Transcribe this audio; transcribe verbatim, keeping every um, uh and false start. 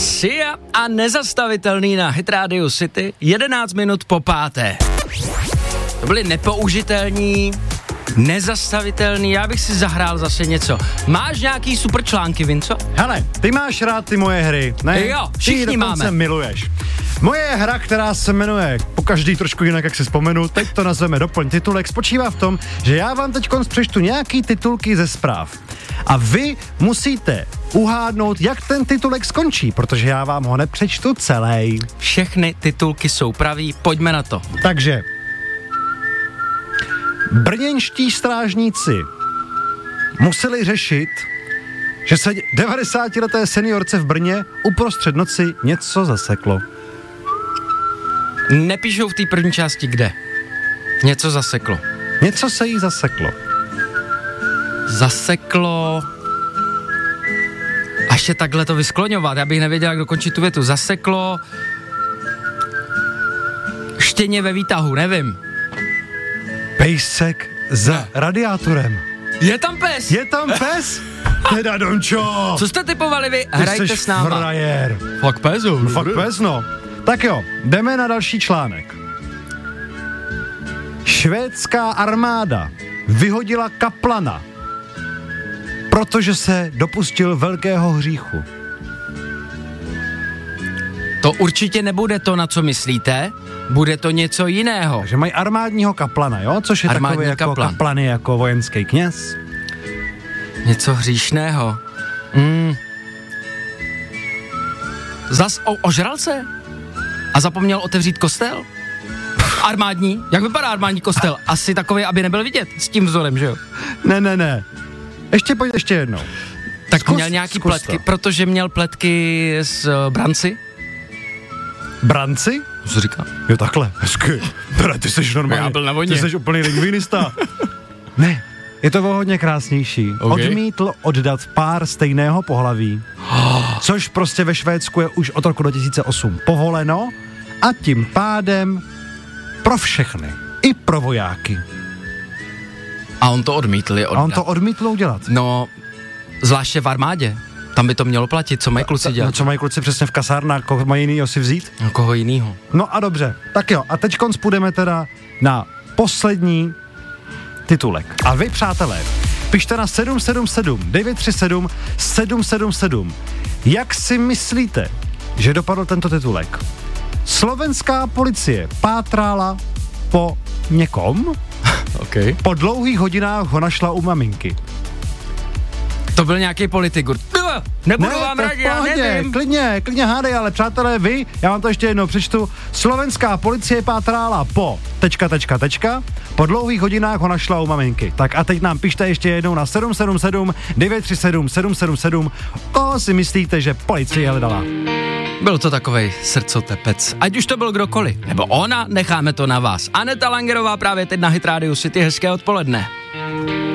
Sia a Nezastavitelný na Hit Radio City, jedenáct minut po páté. To byly nepoužitelní, nezastavitelný, já bych si zahrál zase něco. Máš nějaký super články, Vinco? Hele, ty máš rád ty moje hry, ne? Jo, všichni ty máme. miluješ. Moje hra, která se jmenuje po každý trošku jinak, jak si vzpomenu, teď to nazveme Doplň titulek, spočívá v tom, že já vám teď přečtu nějaký titulky ze zpráv. A vy musíte uhádnout, jak ten titulek skončí, protože já vám ho nepřečtu celý. Všechny titulky jsou pravý, pojďme na to. Takže brněnští strážníci museli řešit, že se devadesátileté seniorce v Brně uprostřed noci něco zaseklo. Nepíšou v té první části kde. Něco zaseklo. Něco se jí zaseklo. Zaseklo... A ještě takhle to vyskloňovat, já bych nevěděl, jak dokončit tu větu. Zaseklo... Štěně ve výtahu, nevím. Pejsek za radiátorem. Je tam pes? Je tam pes? Teda, Dončo. Co jste typovali vy? Ty Hrajte seš s náma. frajer. Fakt pes, No, fakt pes, no. Tak jo, jdeme na další článek. Švédská armáda vyhodila kaplana, protože se dopustil velkého hříchu. To určitě nebude to, na co myslíte, bude to něco jiného. Takže mají armádního kaplana, jo? Což je Armádní takový jako kaplan. kaplan je jako vojenský kněz. Něco hříšného. Mm. Zas o, ožral se? A zapomněl otevřít kostel? Armádní? Jak vypadá armádní kostel? Asi takový, aby nebyl vidět s tím vzorem, že jo? Ne, ne, ne. Ještě pojď ještě jednou. Tak Zkus, měl nějaký zkus pletky, to. protože měl pletky s uh, branci? Branci? Co říká? Jo, takhle. Hezky. Teda, ty jsi normálně. Já byl na vojně. Ty jsi úplný lingvinista. Ne, je to o hodně krásnější. Okay. Odmítl oddat pár stejného pohlaví, což prostě ve Švédsku je už od roku dva tisíce osm povoleno a tím pádem pro všechny, i pro vojáky. A on to odmítl je oddat. A on to odmítl udělat. No, zvláště v armádě. Tam by to mělo platit, co mají kluci dělat. No, co mají kluci přesně v kasárnách, koho mají jinýho si vzít? No, koho jinýho. No a dobře, tak jo, a teď konc půjdeme teda na poslední titulek. A vy, přátelé, pište na sedm sedm sedm devět tři sedm sedm sedm sedm. Jak si myslíte, že dopadl tento titulek? Slovenská policie pátrala po někom, Okay. po dlouhých hodinách ho našla u maminky. To byl nějaký politik. Nebudu Ne, vám to v radit, já pohodě, nevím. klidně, klidně hádej, ale přátelé, vy, já vám to ještě jednou přečtu, slovenská policie pátrala po tečka, tečka, tečka, po dlouhých hodinách ho našla u maminky. Tak a teď nám pište ještě jednou na sedm sedm sedm devět tři sedm sedm sedm sedm, koho si myslíte, že policie hledala. Byl to takovej srdcotepec. Ať už to byl kdokoliv, nebo ona, necháme to na vás. Aneta Langerová právě teď na Hit Radio City, hezké odpoledne.